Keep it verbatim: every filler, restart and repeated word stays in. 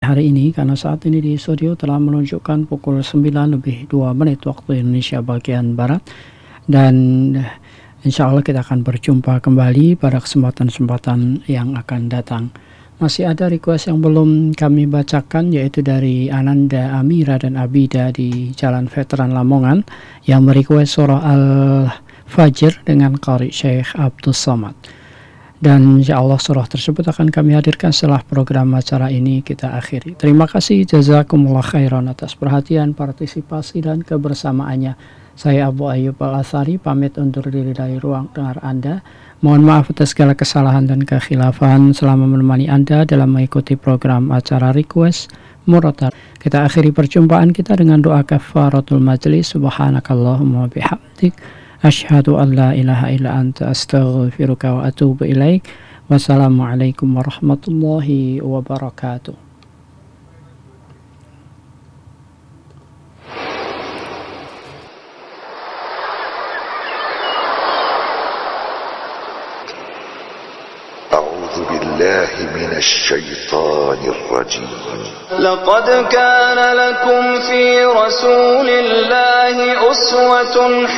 hari ini, karena saat ini di studio telah menunjukkan pukul sembilan lebih dua menit waktu Indonesia bagian Barat. Dan insya Allah kita akan berjumpa kembali pada kesempatan-kesempatan yang akan datang. Masih ada request yang belum kami bacakan, yaitu dari Ananda, Amira, dan Abida di Jalan Veteran Lamongan yang merequest surah Al-Fajr dengan Qari Syekh Abdul Somad. Dan insya Allah surah tersebut akan kami hadirkan setelah program acara ini kita akhiri. Terima kasih, jazakumullah khairan atas perhatian, partisipasi, dan kebersamaannya. Saya Abu Ayyub Al-Athari pamit undur diri dari ruang dengar Anda. Mohon maaf atas segala kesalahan dan kekhilafan selama menemani Anda dalam mengikuti program acara Request Murotal. Kita akhiri perjumpaan kita dengan doa kafaratul majlis. Subhanakallahumma bihamdik, asyhadu an la ilaha illa anta, astaghfiruka wa atubu ilaik. Wassalamualaikum warahmatullahi wabarakatuh. أعوذ بالله من الشيطان الرجيم. لقد كان لكم في رسول الله أسوة حسنة